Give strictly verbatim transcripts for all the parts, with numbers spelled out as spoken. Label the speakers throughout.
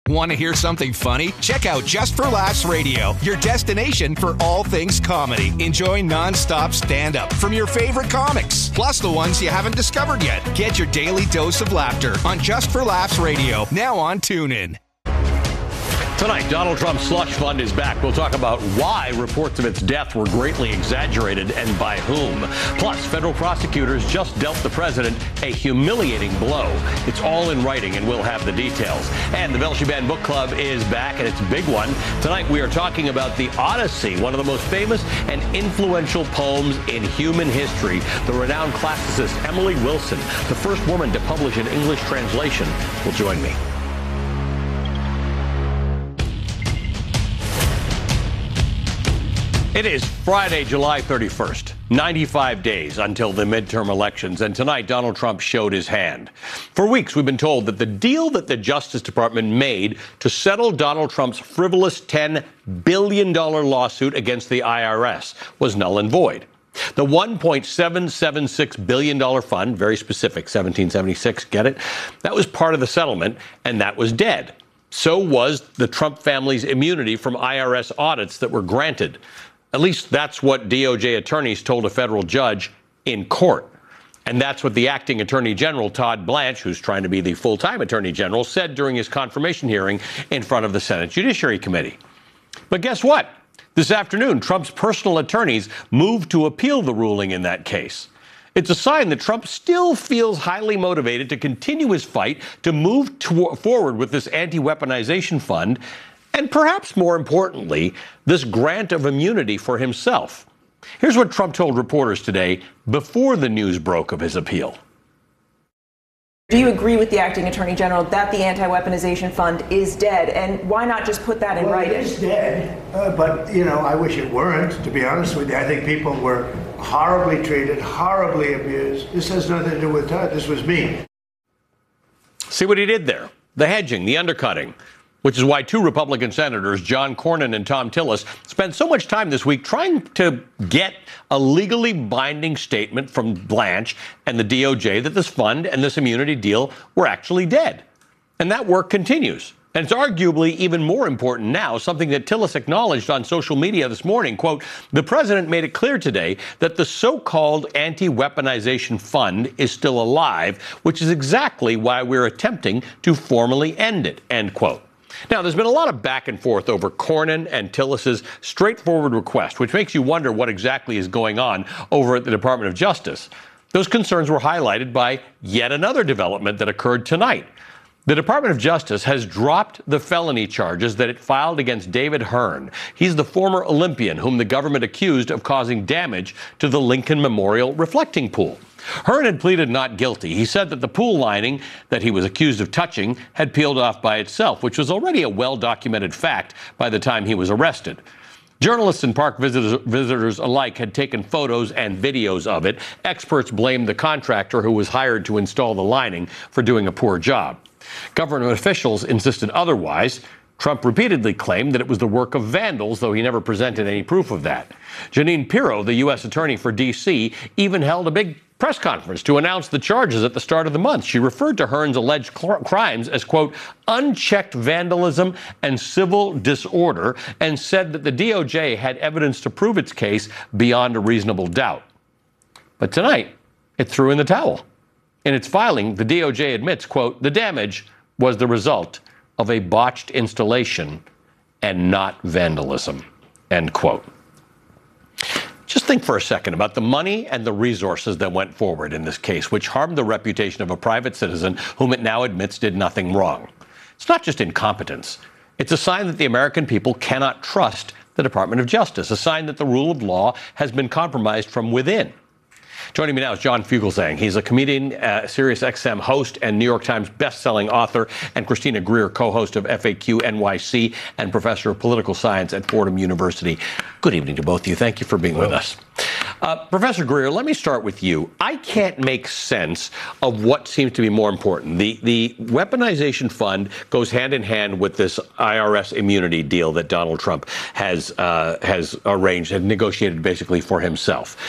Speaker 1: Want to hear something funny? Check out Just for Laughs Radio, your destination for all things comedy. Enjoy non-stop stand-up from your favorite comics, plus the ones you haven't discovered yet. Get your daily dose of laughter on Just for Laughs Radio, now on TuneIn.
Speaker 2: Tonight, Donald Trump's slush fund is back. We'll talk about why reports of its death were greatly exaggerated and by whom. Plus, federal prosecutors just dealt the president a humiliating blow. It's all in writing, and we'll have the details. And the Belshazzar Book Club is back, and it's a big one. Tonight, we are talking about the Odyssey, one of the most famous and influential poems in human history. The renowned classicist Emily Wilson, the first woman to publish an English translation, will join me. It is Friday, July thirty-first, ninety-five days until the midterm elections, and tonight Donald Trump showed his hand. For weeks, we've been told that the deal that the Justice Department made to settle Donald Trump's frivolous ten billion dollars lawsuit against the I R S was null and void. The one point seven seven six billion dollars fund, very specific, seventeen seventy-six, get it? That was part of the settlement, and that was dead. So was the Trump family's immunity from I R S audits that were granted. At least that's what D O J attorneys told a federal judge in court. And that's what the acting Attorney General, Todd Blanche, who's trying to be the full-time Attorney General, said during his confirmation hearing in front of the Senate Judiciary Committee. But guess what? This afternoon, Trump's personal attorneys moved to appeal the ruling in that case. It's a sign that Trump still feels highly motivated to continue his fight to move to- forward with this anti-weaponization fund, and perhaps more importantly, this grant of immunity for himself. Here's what Trump told reporters today before the news broke of his appeal.
Speaker 3: Do you agree with the acting attorney general that the anti-weaponization fund is dead? And why not just put that in
Speaker 4: well,
Speaker 3: writing?
Speaker 4: It is dead, uh, but, you know, I wish it weren't, to be honest with you. I think people were horribly treated, horribly abused. This has nothing to do with Todd. This was me.
Speaker 2: See what he did there? The hedging, the undercutting. Which is why two Republican senators, John Cornyn and Thom Tillis, spent so much time this week trying to get a legally binding statement from Blanche and the D O J that this fund and this immunity deal were actually dead. And that work continues. And it's arguably even more important now, something that Tillis acknowledged on social media this morning. Quote, the president made it clear today that the so-called anti-weaponization fund is still alive, which is exactly why we're attempting to formally end it, end quote. Now, there's been a lot of back and forth over Cornyn and Tillis's straightforward request, which makes you wonder what exactly is going on over at the Department of Justice. Those concerns were highlighted by yet another development that occurred tonight. The Department of Justice has dropped the felony charges that it filed against David Hearn. He's the former Olympian whom the government accused of causing damage to the Lincoln Memorial reflecting pool. Hearn had pleaded not guilty. He said that the pool lining that he was accused of touching had peeled off by itself, which was already a well-documented fact by the time he was arrested. Journalists and park visitors, visitors alike had taken photos and videos of it. Experts blamed the contractor who was hired to install the lining for doing a poor job. Government officials insisted otherwise. Trump repeatedly claimed that it was the work of vandals, though he never presented any proof of that. Jeanine Pirro, the U S attorney for D C, even held a big press conference to announce the charges at the start of the month. She referred to Hearn's alleged cl- crimes as, quote, unchecked vandalism and civil disorder, and said that the D O J had evidence to prove its case beyond a reasonable doubt. But tonight, it threw in the towel. In its filing, the D O J admits, quote, the damage was the result of a botched installation and not vandalism, end quote. Just think for a second about the money and the resources that went forward in this case, which harmed the reputation of a private citizen whom it now admits did nothing wrong. It's not just incompetence. It's a sign that the American people cannot trust the Department of Justice, a sign that the rule of law has been compromised from within. Joining me now is John Fugelsang. He's a comedian, uh, Sirius X M host, and New York Times best-selling author, and Christina Greer, co-host of F A Q N Y C and professor of political science at Fordham University. Good evening to both of you. Thank you for being Hello. with us. Uh, Professor Greer, let me start with you. I can't make sense of what seems to be more important. The the weaponization fund goes hand in hand with this I R S immunity deal that Donald Trump has uh, has arranged and negotiated basically for himself.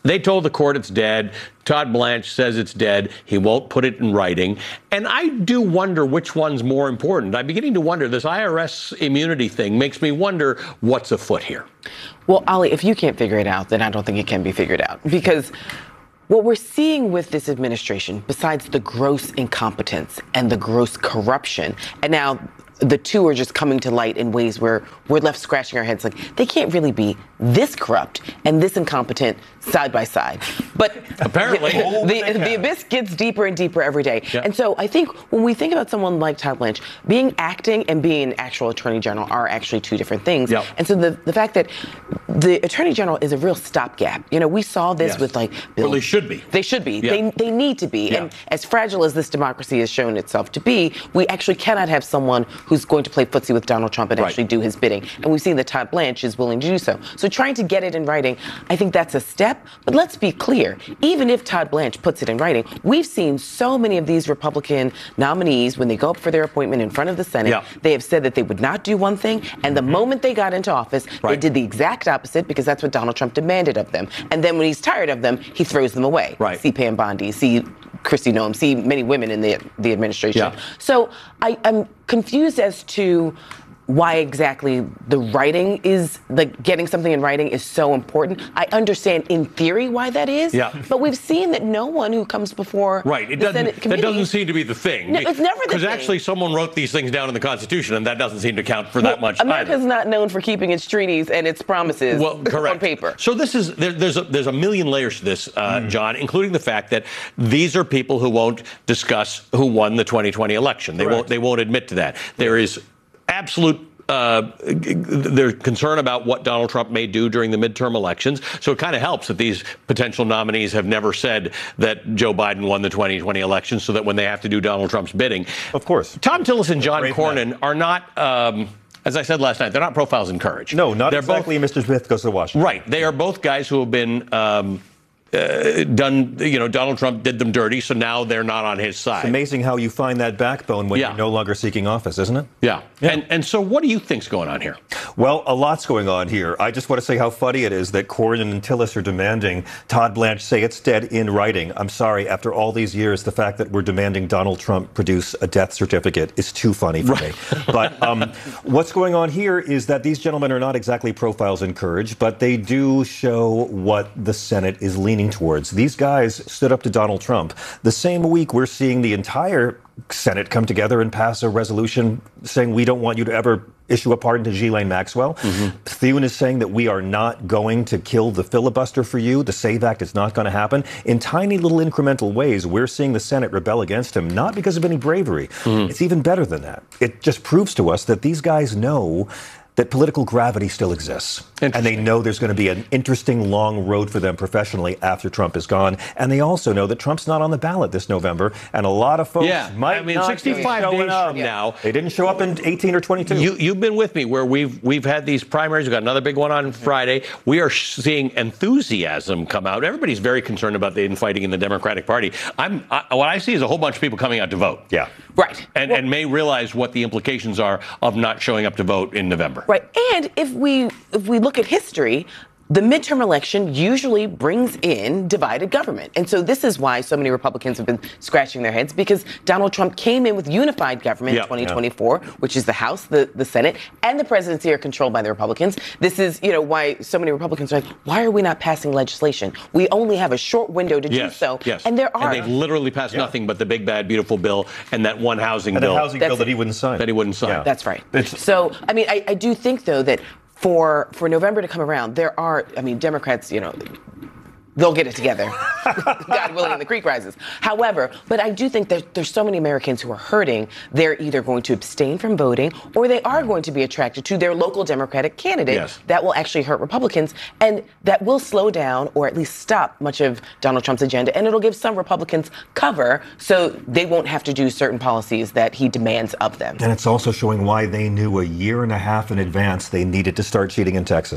Speaker 2: They told the court it's dead. Todd Blanche says it's dead. He won't put it in writing. And I do wonder which one's more important. I'm beginning to wonder, this I R S immunity thing makes me wonder what's afoot here.
Speaker 5: Well, Ali, if you can't figure it out, then I don't think it can be figured out. Because what we're seeing with this administration, besides the gross incompetence and the gross corruption, and now the two are just coming to light in ways where we're left scratching our heads like they can't really be this corrupt and this incompetent side by side. But
Speaker 2: apparently
Speaker 5: the, the, the abyss gets deeper and deeper every day. Yep. And so I think when we think about someone like Todd Blanche, being acting and being actual attorney general are actually two different things.
Speaker 2: Yep.
Speaker 5: And so the, the fact that the attorney general is a real stopgap. You know, we saw this
Speaker 2: yes.
Speaker 5: with like Bill.
Speaker 2: Well, they should be.
Speaker 5: They should be.
Speaker 2: Yeah.
Speaker 5: They they need to be.
Speaker 2: Yeah.
Speaker 5: And as fragile as this democracy has shown itself to be, we actually cannot have someone who's going to play footsie with Donald Trump and
Speaker 2: right.
Speaker 5: actually do his bidding. And we've seen that Todd Blanche is willing to do so. So trying to get it in writing, I think that's a step. But let's be clear. Even if Todd Blanche puts it in writing, we've seen so many of these Republican nominees, when they go up for their appointment in front of the Senate,
Speaker 2: yeah.
Speaker 5: they have said that they would not do one thing. And the moment they got into office,
Speaker 2: right.
Speaker 5: they did the exact opposite because that's what Donald Trump demanded of them. And then when he's tired of them, he throws them away.
Speaker 2: Right.
Speaker 5: See Pam Bondi, see Kristi Noem, see many women in the the administration.
Speaker 2: Yeah.
Speaker 5: So I, I'm confused as to why exactly the writing is, like getting something in writing is so important. I understand in theory why that is,
Speaker 2: yeah.
Speaker 5: but we've seen that no one who comes before
Speaker 2: right. It
Speaker 5: the
Speaker 2: doesn't,
Speaker 5: Senate committee...
Speaker 2: That doesn't seem to be the thing.
Speaker 5: No, it's never the thing.
Speaker 2: Because actually someone wrote these things down in the Constitution, and that doesn't seem to count for
Speaker 5: well,
Speaker 2: that much
Speaker 5: America's
Speaker 2: either.
Speaker 5: not known for keeping its treaties and its promises
Speaker 2: well, correct.
Speaker 5: on paper.
Speaker 2: So this is, there, there's, a, there's a million layers to this, uh, mm. John, including the fact that these are people who won't discuss who won the twenty twenty election. They
Speaker 6: Correct.
Speaker 2: won't, they won't admit to that. There is absolute Uh, there's concern about what Donald Trump may do during the midterm elections. So it kind of helps that these potential nominees have never said that Joe Biden won the twenty twenty election, so that when they have to do Donald Trump's bidding.
Speaker 6: Of course.
Speaker 2: Tom Tillis and John
Speaker 6: Great
Speaker 2: Cornyn
Speaker 6: man.
Speaker 2: are not, um, as I said last night, they're not profiles in courage.
Speaker 6: No, not
Speaker 2: they're
Speaker 6: exactly
Speaker 2: both,
Speaker 6: Mister Smith Goes to Washington.
Speaker 2: Right. They are both guys who have been um, uh, done, you know, Donald Trump did them dirty, so now they're not on his side.
Speaker 6: It's amazing how you find that backbone when
Speaker 2: yeah.
Speaker 6: you're no longer seeking office, isn't it?
Speaker 2: Yeah.
Speaker 6: yeah.
Speaker 2: And and so what do you think's going on here?
Speaker 6: Well, a lot's going on here. I just want to say how funny it is that Cornyn and Tillis are demanding Todd Blanche say it's dead in writing. I'm sorry, after all these years, the fact that we're demanding Donald Trump produce a death certificate is too funny for
Speaker 2: right.
Speaker 6: me. But um, what's going on here is that these gentlemen are not exactly profiles in courage, but they do show what the Senate is leaning towards. These guys stood up to Donald Trump. The same week, we're seeing the entire Senate come together and pass a resolution saying we don't want you to ever issue a pardon to Ghislaine Maxwell. Mm-hmm. Thune is saying that we are not going to kill the filibuster for you. The SAVE Act is not going to happen. In tiny little incremental ways, we're seeing the Senate rebel against him, not because of any bravery. Mm-hmm. It's even better than that. It just proves to us that these guys know that political gravity still exists. And they know there's going to be an interesting long road for them professionally after Trump is gone. And they also know that Trump's not on the ballot this November. And a lot of folks
Speaker 2: yeah.
Speaker 6: might
Speaker 2: I mean,
Speaker 6: not
Speaker 2: sixty-five
Speaker 6: be
Speaker 2: days
Speaker 6: up.
Speaker 2: from now.
Speaker 6: They didn't show up in eighteen or twenty-two.
Speaker 2: You, you've been with me where we've we've had these primaries. We've got another big one on Friday. We are seeing enthusiasm come out. Everybody's very concerned about the infighting in the Democratic Party. I'm I, what I see is a whole bunch of people coming out to vote.
Speaker 6: Yeah.
Speaker 5: Right.
Speaker 2: And, well, and may realize what the implications are of not showing up to vote in November.
Speaker 5: Right. And if we if we look at history, the midterm election usually brings in divided government. And so this is why so many Republicans have been scratching their heads, because Donald Trump came in with unified government
Speaker 2: yeah,
Speaker 5: in twenty twenty-four, yeah. which is the House, the, the Senate, and the presidency are controlled by the Republicans. This is, you know, why so many Republicans are like, why are we not passing legislation? We only have a short window to
Speaker 2: yes,
Speaker 5: do so.
Speaker 2: Yes.
Speaker 5: And there are.
Speaker 2: And they've literally passed yeah. nothing but the big, bad, beautiful bill and that one housing
Speaker 6: and
Speaker 2: bill.
Speaker 6: And the housing
Speaker 5: That's
Speaker 6: bill that
Speaker 5: it.
Speaker 6: he wouldn't sign.
Speaker 2: That he wouldn't sign.
Speaker 6: Yeah.
Speaker 5: That's right.
Speaker 6: It's,
Speaker 5: so, I mean, I, I do think, though, that For for November to come around, there are, I mean, Democrats, you know, they'll get it together. God willing, and the creek rises. However, but I do think that there's so many Americans who are hurting. They're either going to abstain from voting, or they are going to be attracted to their local Democratic candidate.
Speaker 2: Yes.
Speaker 5: That will actually hurt Republicans, and that will slow down or at least stop much of Donald Trump's agenda. And it'll give some Republicans cover so they won't have to do certain policies that he demands of them.
Speaker 6: And it's also showing why they knew a year and a half in advance they needed to start cheating in Texas.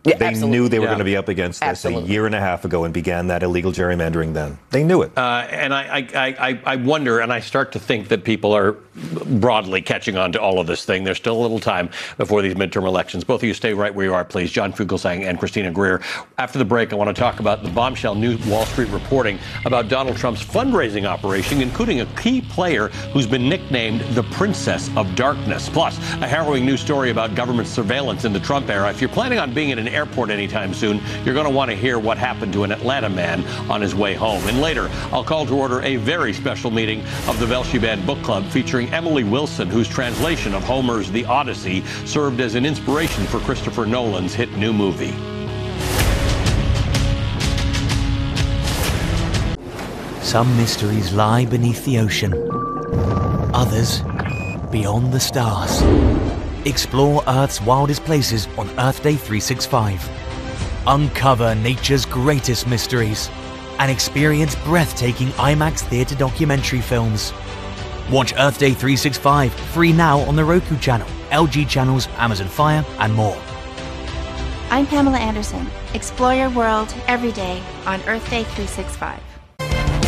Speaker 5: Yeah,
Speaker 6: they
Speaker 5: absolutely.
Speaker 6: knew they were
Speaker 2: Yeah.
Speaker 6: going to be up against this
Speaker 5: Absolutely.
Speaker 6: a year and a half ago and began that illegal gerrymandering then. They knew it.
Speaker 2: Uh, and I, I, I, I wonder, and I start to think that people are broadly catching on to all of this thing. There's still a little time before these midterm elections. Both of you stay right where you are, please. John Fugelsang and Christina Greer. After the break, I want to talk about the bombshell new Wall Street reporting about Donald Trump's fundraising operation, including a key player who's been nicknamed the Princess of Darkness. Plus, a harrowing new story about government surveillance in the Trump era. If you're planning on being in an airport anytime soon, you're going to want to hear what happened to an Atlanta man on his way home. And later, I'll call to order a very special meeting of the Velshi Band Book Club featuring Emily Wilson, whose translation of Homer's The Odyssey served as an inspiration for Christopher Nolan's hit new movie.
Speaker 7: Some mysteries lie beneath the ocean, others beyond the stars. Explore Earth's wildest places on Earth Day three sixty-five. Uncover nature's greatest mysteries and experience breathtaking IMAX theater documentary films. Watch Earth Day three sixty-five free now on the Roku channel, L G channels, Amazon Fire, and more.
Speaker 8: I'm Pamela Anderson. Explore your world every day on Earth Day three sixty-five.